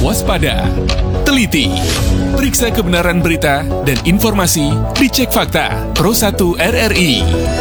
waspada, teliti, periksa kebenaran berita dan informasi, dicek fakta, Pro 1 RRI.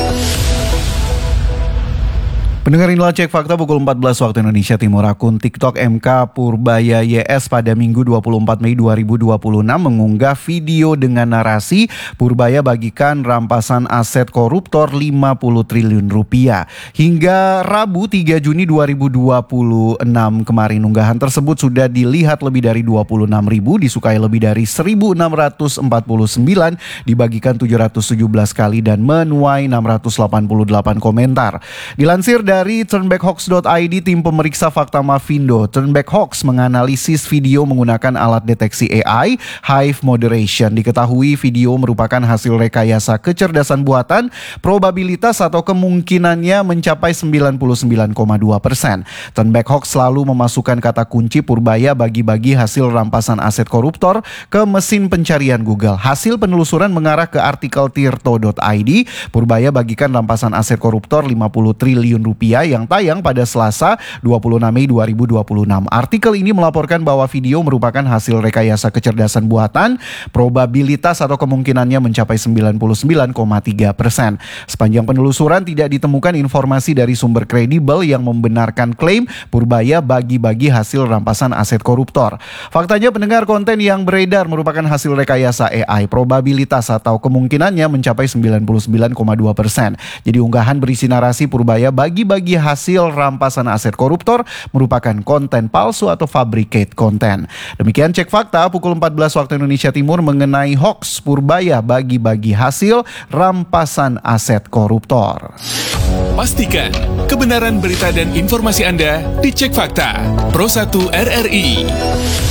Pendengar, inilah Cek Fakta pukul 14 waktu Indonesia Timur. Akun TikTok MK Purbaya YS pada Minggu 24 Mei 2026 mengunggah video dengan narasi Purbaya bagikan rampasan aset koruptor 50 triliun rupiah. Hingga Rabu 3 Juni 2026 kemarin, unggahan tersebut sudah dilihat lebih dari 26.000, disukai lebih dari 1.649, dibagikan 717 kali dan menuai 688 komentar. Dilansir dari turnbackhoax.id, tim pemeriksa fakta Mavindo, Turnback Hoax menganalisis video menggunakan alat deteksi AI Hive Moderation. Diketahui video merupakan hasil rekayasa kecerdasan buatan, probabilitas atau kemungkinannya mencapai 99,2%. Turnback Hoax selalu memasukkan kata kunci Purbaya bagi-bagi hasil rampasan aset koruptor ke mesin pencarian Google. Hasil penelusuran mengarah ke artikel tirto.id, Purbaya bagikan rampasan aset koruptor 50 triliun rupiah yang tayang pada Selasa 26 Mei 2026. Artikel ini melaporkan bahwa video merupakan hasil rekayasa kecerdasan buatan, probabilitas atau kemungkinannya mencapai 99,3%. Sepanjang penelusuran tidak ditemukan informasi dari sumber kredibel yang membenarkan klaim Purbaya bagi-bagi hasil rampasan aset koruptor. Faktanya, pendengar, konten yang beredar merupakan hasil rekayasa AI, probabilitas atau kemungkinannya mencapai 99,2%. Jadi unggahan berisi narasi Purbaya bagi-bagi hasil rampasan aset koruptor merupakan konten palsu atau fabricate konten. Demikian Cek Fakta pukul 14 waktu Indonesia Timur mengenai hoax Purbaya bagi-bagi hasil rampasan aset koruptor. Pastikan kebenaran berita dan informasi Anda dicek fakta. Pro 1 RRI.